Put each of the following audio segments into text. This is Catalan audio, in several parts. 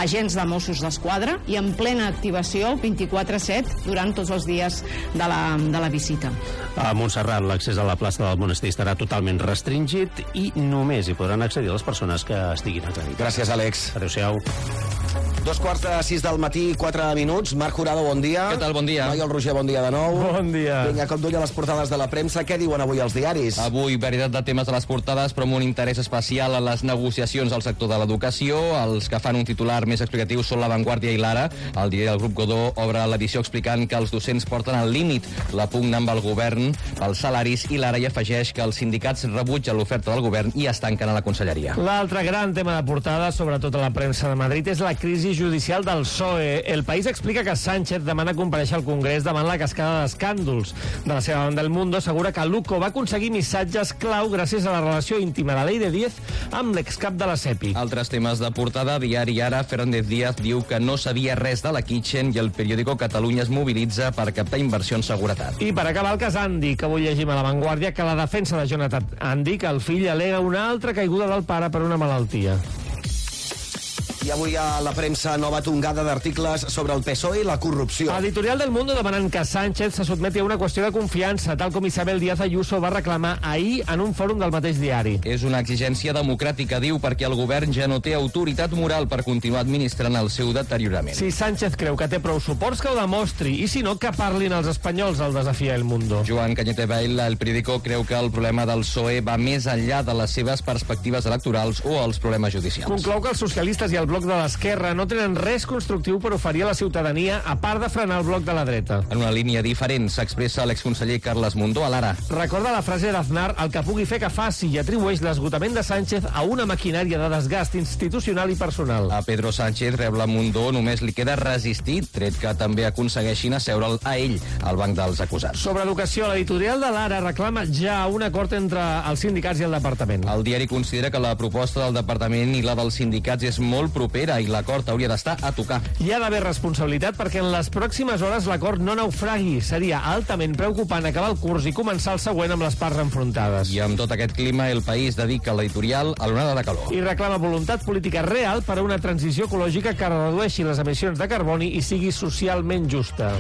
agents de Mossos d'Esquadra i en plena activació 24/7 durant tots els dies de la visita. A Montserrat, l'accés a la plaça del Monestir estarà totalment restringit i només hi podran accedir les persones que estiguin acreditades. Gràcies, Àlex. Adéu-siau. 2:45 del matí, 4 minuts. Marc Jurado, bon dia. Què tal, bon dia. Noi, el Roger, bon dia de nou. Bon dia. Vinga, cop d'ull a les portades de la premsa. Què diuen avui els diaris? Avui, varietat de temes a les portades, però amb un interès especial a les negociacions al sector de l'educació. Els que fan un titular més explicatiu són La Vanguardia i l'Ara. El diari del Grup Godó obre l'edició explicant que els docents porten al límit la pugna amb el govern pels salaris, i l'Ara hi afegeix que els sindicats rebutgen l'oferta del govern i es tanquen a la conselleria. L'altre gran tema de portada, sobretot a la premsa de Madrid, és la crisi judicial del PSOE. El País explica que Sánchez demana comparèixer al Congrés davant la cascada d'escàndols. De la seva banda, El Mundo assegura que Luco va aconseguir missatges clau gràcies a la relació íntima de Leire Díez amb l'excap de la SEPI. Altres temes de portada, diari Ara, Fernández Díaz diu que no sabia res de la Kitchen i el periòdico Catalunya es mobilitza per captar inversió en seguretat. I per acabar, el cas Andy, que avui llegim a La Vanguardia, que la defensa de Jonathan Andy, que el fill al·lega una altra caiguda del pare per una malaltia. I avui a la premsa, nova tongada d'articles sobre el PSOE i la corrupció. Editorial del Mundo demanant que Sánchez se sotmeti a una qüestió de confiança, tal com Isabel Díaz Ayuso va reclamar ahir en un fòrum del mateix diari. És una exigència democràtica, diu, perquè el govern ja no té autoritat moral per continuar administrant el seu deteriorament. Si Sánchez creu que té prou suports, que ho demostri, i si no, que parlin els espanyols, el desafia El Mundo. Joan Cañete Bail, el periòdico, creu que el problema del PSOE va més enllà de les seves perspectives electorals o els problemes judicials. Conclou que els socialistes i el bloc de l'esquerra no tenen res constructiu per oferir a la ciutadania, a part de frenar el bloc de la dreta. En una línia diferent s'expressa l'exconseller Carles Mundó a l'Ara. Recorda la frase d'Aznar, el que pugui fer que faci, i atribueix l'esgotament de Sánchez a una maquinària de desgast institucional i personal. A Pedro Sánchez, rebla Mundó, només li queda resistir, tret que també aconsegueixin asseure'l a ell al banc dels acusats. Sobre educació, l'editorial de l'Ara reclama ja un acord entre els sindicats i el departament. El diari considera que la proposta del departament i la dels sindicats és molt propera i l'acord hauria d'estar a tocar. Hi ha d'haver responsabilitat perquè en les pròximes hores l'acord no naufragui. Seria altament preocupant acabar el curs i començar el següent amb les parts enfrontades. I amb tot aquest clima, El País dedica l'editorial a l'onada de calor. I reclama voluntat política real per a una transició ecològica que redueixi les emissions de carboni i sigui socialment justa.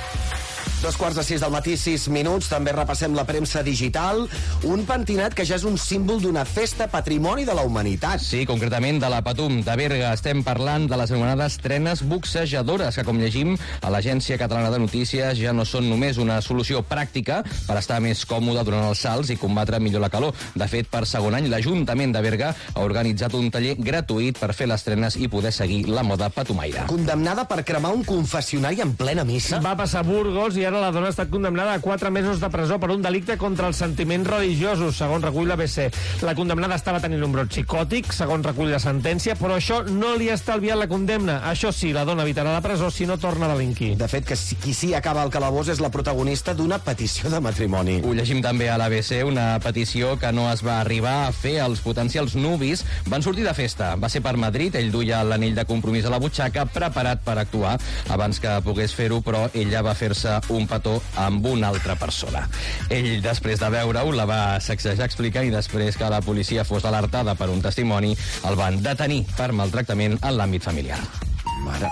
2:45 del matí, 6 minuts. També repassem la premsa digital. Un pentinat que ja és un símbol d'una festa patrimoni de la humanitat. Sí, concretament de la Patum de Berga. Estem parlant de les anomenades trenes boxejadores, que, com llegim a l'Agència Catalana de Notícies, ja no són només una solució pràctica per estar més còmode durant els salts i combatre millor la calor. De fet, per segon any, l'Ajuntament de Berga ha organitzat un taller gratuït per fer les trenes i poder seguir la moda patumaire. Condemnada per cremar un confessionari en plena missa. Va passar a Burgos i ara la dona ha estat condemnada a 4 mesos de presó per un delicte contra els sentiments religiosos, segons recull l'ABC. La condemnada estava tenint un brot psicòtic, segons recull la sentència, però això no li ha estalviat la condemna. Això sí, la dona evitarà la presó si no torna a delinquir. De fet, que qui sí acaba al calabós és la protagonista d'una petició de matrimoni. Ho llegim també a l'ABC, una petició que no es va arribar a fer. Els potencials nuvis van sortir de festa. Va ser per Madrid, ell duia l'anell de compromís a la butxaca, preparat per actuar. Abans que pogués fer-ho, però, ella va fer-se un petó amb una altra persona. Ell, després de veure-ho, la va sacsejar explicant, i després que la policia fos alertada per un testimoni, el van detenir per maltractament en l'àmbit familiar. Mare.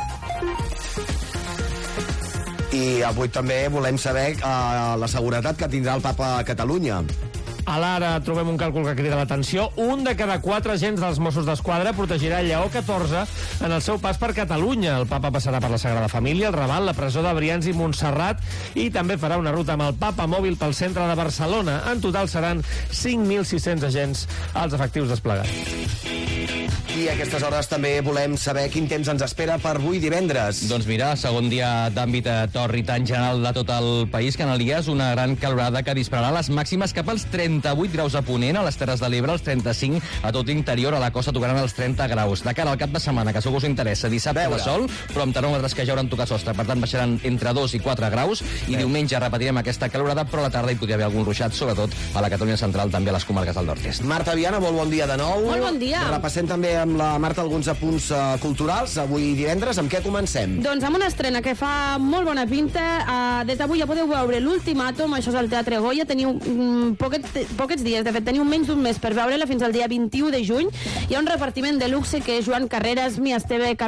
I avui també volem saber la seguretat que tindrà el papa a Catalunya. A l'Ara trobem un càlcul que crida l'atenció. Un de cada 4 agents dels Mossos d'Esquadra protegirà Lleó XIV en el seu pas per Catalunya. El papa passarà per la Sagrada Família, el Raval, la presó de Brians i Montserrat, i també farà una ruta amb el papa mòbil pel centre de Barcelona. En total seran 5.600 agents als efectius desplegats. I a aquestes hores també volem saber quin temps ens espera per avui divendres. Doncs mira, segon dia d'àmbit tòrrid en general de tot el país, Canalies, una gran calorada que dispararà les màximes cap als 38 graus a Ponent, a les Terres de l'Ebre, els 35 a tot l'interior, a la costa tocaran els 30 graus. De cara al cap de setmana, que segur que us interessa, dissabte de sol, però amb termòmetres que ja hauran tocat sostre, per tant baixaran entre 2 i 4 graus, i diumenge repetirem aquesta calorada, però a la tarda hi podria haver algun ruixat, sobretot a la Catalunya central, també a les comarques del nord-est. Marta Viana, molt bon dia de nou. Molt bon dia. Repassem també amb la Marta alguns apunts culturals. Avui divendres, amb què comencem? Doncs amb una estrena que fa molt bona pinta. Des d'avui ja podeu veure l'Ultimàtum, això és al Teatre Goya. Teniu poquets dies, de fet, teniu menys d'un mes per veure-la fins al dia 21 de juny. Hi ha un repartiment de luxe que és Joan Carreras, Mia Esteve,